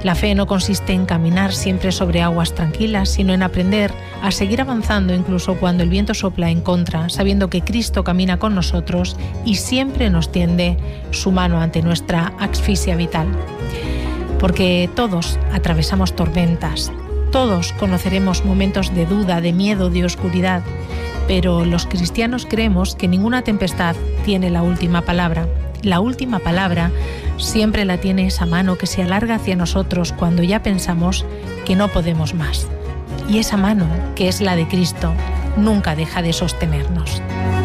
La fe no consiste en caminar siempre sobre aguas tranquilas, sino en aprender a seguir avanzando incluso cuando el viento sopla en contra, sabiendo que Cristo camina con nosotros y siempre nos tiende su mano ante nuestra asfixia vital. Porque todos atravesamos tormentas, todos conoceremos momentos de duda, de miedo, de oscuridad, pero los cristianos creemos que ninguna tempestad tiene la última palabra. La última palabra siempre la tiene esa mano que se alarga hacia nosotros cuando ya pensamos que no podemos más. Y esa mano, que es la de Cristo, nunca deja de sostenernos.